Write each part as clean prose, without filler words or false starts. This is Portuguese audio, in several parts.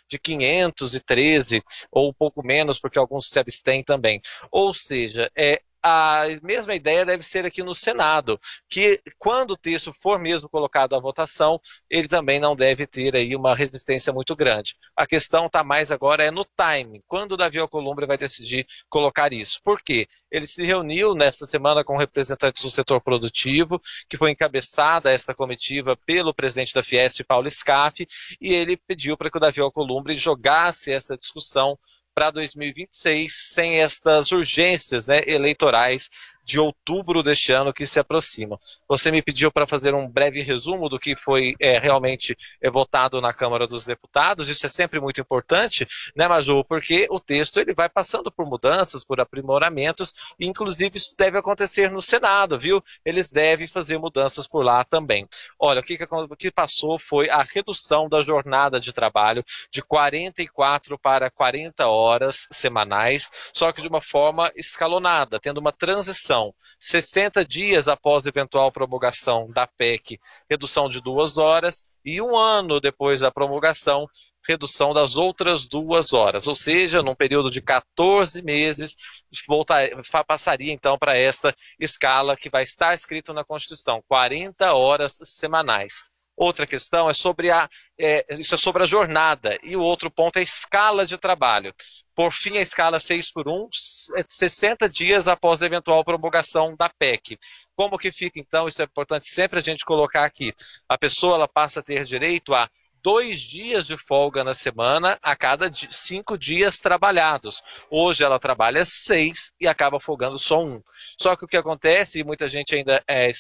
de 513, ou um pouco menos, porque alguns se abstêm também. Ou seja, a mesma ideia deve ser aqui no Senado, que quando o texto for mesmo colocado à votação, ele também não deve ter aí uma resistência muito grande. A questão está mais agora no timing, quando o Davi Alcolumbre vai decidir colocar isso. Por quê? Ele se reuniu nesta semana com representantes do setor produtivo, que foi encabeçada esta comitiva pelo presidente da Fiesp, Paulo Scaff, e ele pediu para que o Davi Alcolumbre jogasse essa discussão para 2026, sem estas urgências, né, eleitorais de outubro deste ano que se aproximam. Você me pediu para fazer um breve resumo do que foi realmente votado na Câmara dos Deputados. Isso é sempre muito importante, né, Maju? Porque o texto ele vai passando por mudanças, por aprimoramentos, e inclusive isso deve acontecer no Senado, viu? Eles devem fazer mudanças por lá também. Olha, o que passou foi a redução da jornada de trabalho de 44 para 40 horas semanais, só que de uma forma escalonada, tendo uma transição. 60 dias após eventual promulgação da PEC, redução de 2 horas, e 1 ano depois da promulgação, redução das outras 2 horas. Ou seja, num período de 14 meses, passaria então para esta escala que vai estar escrito na Constituição, 40 horas semanais. Outra questão é sobre isso é sobre a jornada, e o outro ponto é a escala de trabalho. Por fim, a escala 6x1, 60 dias após a eventual promulgação da PEC. Como que fica, então? Isso é importante sempre a gente colocar aqui. A pessoa ela passa a ter direito a 2 dias de folga na semana a cada 5 dias trabalhados. Hoje ela trabalha 6 e acaba folgando só 1. Só que o que acontece, e muita gente ainda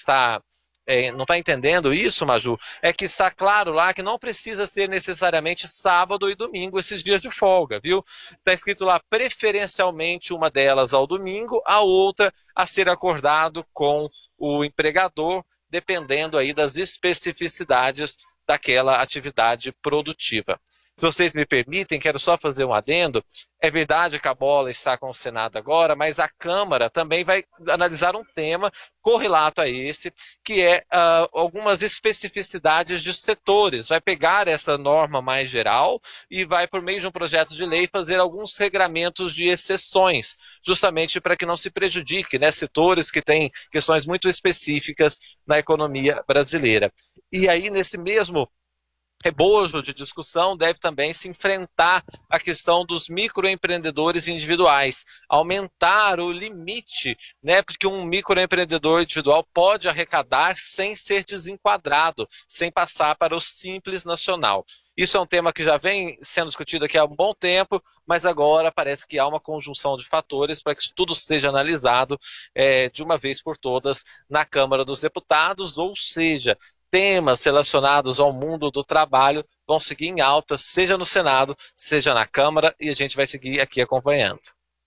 não está entendendo isso, Maju, é que está claro lá que não precisa ser necessariamente sábado e domingo esses dias de folga, viu? Está escrito lá preferencialmente uma delas ao domingo, a outra a ser acordado com o empregador, dependendo aí das especificidades daquela atividade produtiva. Se vocês me permitem, quero só fazer um adendo. É verdade que a bola está com o Senado agora, mas a Câmara também vai analisar um tema correlato a esse, que é algumas especificidades de setores. Vai pegar essa norma mais geral e vai, por meio de um projeto de lei, fazer alguns regramentos de exceções, justamente para que não se prejudique, né, setores que têm questões muito específicas na economia brasileira. E aí, nesse mesmo rebojo de discussão, deve também se enfrentar a questão dos microempreendedores individuais, aumentar o limite, né, porque um microempreendedor individual pode arrecadar sem ser desenquadrado, sem passar para o Simples Nacional. Isso é um tema que já vem sendo discutido aqui há um bom tempo, mas agora parece que há uma conjunção de fatores para que isso tudo seja analisado de uma vez por todas na Câmara dos Deputados, ou seja, temas relacionados ao mundo do trabalho vão seguir em alta, seja no Senado, seja na Câmara, e a gente vai seguir aqui acompanhando.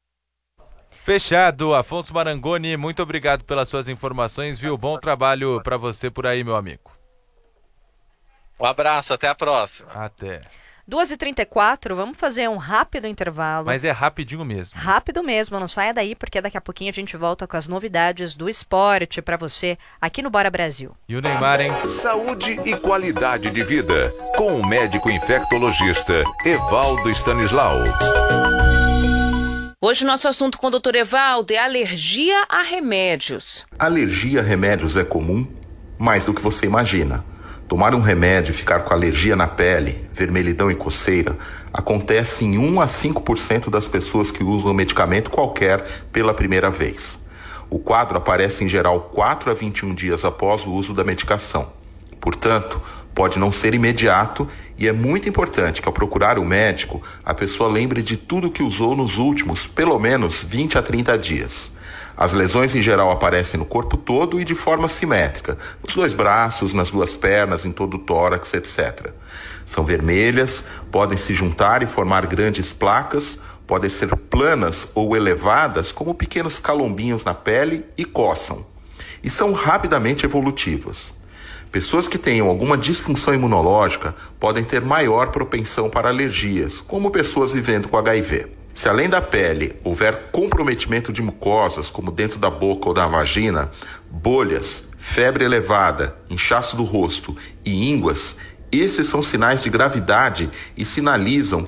Fechado. Afonso Marangoni, muito obrigado pelas suas informações, viu? Bom trabalho para você por aí, meu amigo. Um abraço, até a próxima. Até. 2h34, vamos fazer um rápido intervalo. Mas é rapidinho mesmo. Rápido mesmo, não saia daí, porque daqui a pouquinho a gente volta com as novidades do esporte para você aqui no Bora Brasil. E o Neymar, hein? Saúde e qualidade de vida, com o médico infectologista Evaldo Stanislau. Hoje nosso assunto com o Dr. Evaldo é alergia a remédios. Alergia a remédios é comum? Mais do que você imagina. Tomar um remédio e ficar com alergia na pele, vermelhidão e coceira, acontece em 1 a 5% das pessoas que usam um medicamento qualquer pela primeira vez. O quadro aparece em geral 4 a 21 dias após o uso da medicação. Portanto, pode não ser imediato e é muito importante que ao procurar o médico, a pessoa lembre de tudo que usou nos últimos, pelo menos, 20 a 30 dias. As lesões em geral aparecem no corpo todo e de forma simétrica, nos 2 braços, nas 2 pernas, em todo o tórax, etc. São vermelhas, podem se juntar e formar grandes placas, podem ser planas ou elevadas como pequenos calombinhos na pele e coçam. E são rapidamente evolutivas. Pessoas que tenham alguma disfunção imunológica podem ter maior propensão para alergias, como pessoas vivendo com HIV. Se além da pele houver comprometimento de mucosas, como dentro da boca ou da vagina, bolhas, febre elevada, inchaço do rosto e ínguas, esses são sinais de gravidade e sinalizam